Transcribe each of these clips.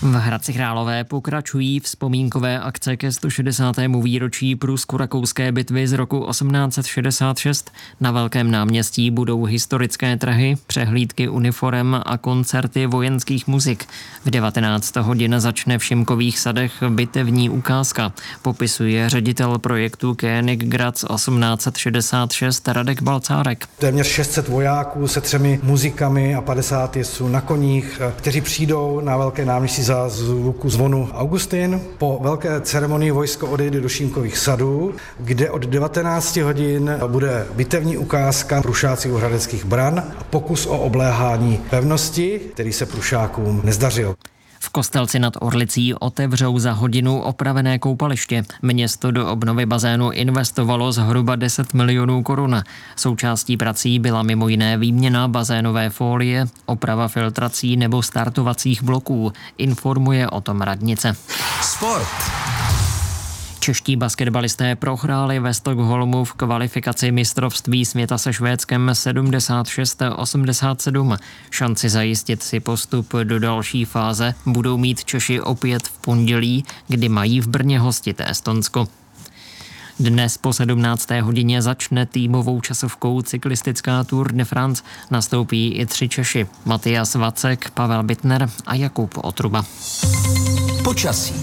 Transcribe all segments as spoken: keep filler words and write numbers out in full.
V Hradci Králové pokračují vzpomínkové akce ke sto šedesátému výročí prusko-rakouské bitvy z roku osmnáct set šedesát šest. Na Velkém náměstí budou historické trhy, přehlídky uniforem a koncerty vojenských muzik. V devatenáct hodin začne v Šimkových sadech bitevní ukázka, popisuje ředitel projektu Königgrätz osmnáct set šedesát šest Radek Balcárek. Téměř šest set vojáků se třemi muzikami a padesát jezdců na koních, kteří přijdou na Velké náměstí za zvuku zvonu Augustin. Po velké ceremonii vojsko odejde do Šimkových sadů, kde od devatenácti hodin bude bitevní ukázka Prušáci u hradeckých bran a pokus o obléhání pevnosti, který se Prušákům nezdařil. V Kostelci nad Orlicí otevřou za hodinu opravené koupaliště. Město do obnovy bazénu investovalo zhruba deset milionů korun. Součástí prací byla mimo jiné výměna bazénové fólie, oprava filtrací nebo startovacích bloků. Informuje o tom radnice. Sport. Čeští basketbalisté prohráli ve Stockholmu v kvalifikaci mistrovství světa se Švédskem sedmdesát šest osmdesát sedm. Šanci zajistit si postup do další fáze budou mít Češi opět v pondělí, kdy mají v Brně hostit Estonsko. Dnes po sedmnácté hodině začne týmovou časovkou cyklistická Tour de France. Nastoupí i tři Češi: Matyas Vacek, Pavel Bittner a Jakub Otruba. Počasí.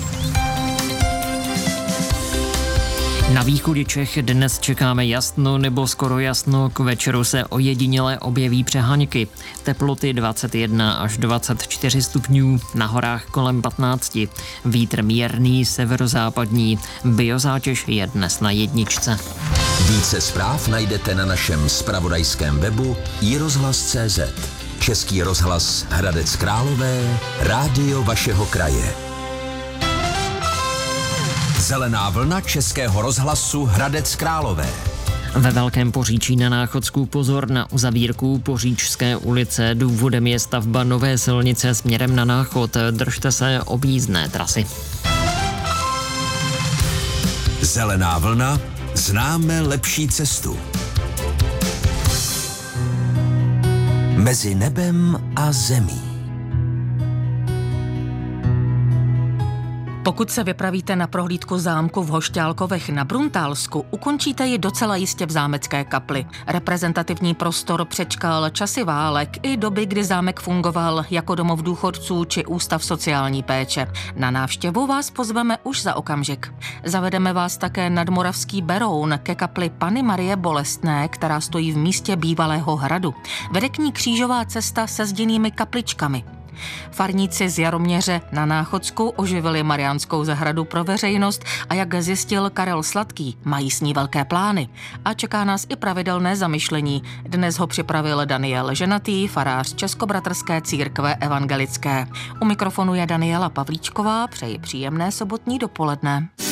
Na východě Čech dnes čekáme jasno nebo skoro jasno, k večeru se ojediněle objeví přeháňky. Teploty dvacet jedna až dvacet čtyři stupňů, na horách kolem patnácti. Vítr mírný severozápadní, biozátěž je dnes na jedničce. Více zpráv najdete na našem zpravodajském webu i rozhlas tečka cé zet. Český rozhlas Hradec Králové, rádio vašeho kraje. Zelená vlna Českého rozhlasu Hradec Králové. Ve Velkém Poříčí na Náchodsku pozor na uzavírku Poříčské ulice. Důvodem je stavba nové silnice směrem na Náchod. Držte se objízdné trasy. Zelená vlna, známe lepší cestu. Mezi nebem a zemí. Pokud se vypravíte na prohlídku zámku v Hošťálkovech na Bruntálsku, ukončíte ji docela jistě v zámecké kapli. Reprezentativní prostor přečkal časy válek i doby, kdy zámek fungoval jako domov důchodců či ústav sociální péče. Na návštěvu vás pozveme už za okamžik. Zavedeme vás také nad Moravský Beroun ke kapli Panny Marie Bolestné, která stojí v místě bývalého hradu. Vede k ní křížová cesta se zděnými kapličkami. Farníci z Jaroměře na Náchodsku oživili Mariánskou zahradu pro veřejnost a jak zjistil Karel Sladký, mají s ní velké plány. A čeká nás i pravidelné zamyšlení. Dnes ho připravil Daniel Ženatý, farář Českobratrské církve evangelické. U mikrofonu je Daniela Pavlíčková, přeji příjemné sobotní dopoledne.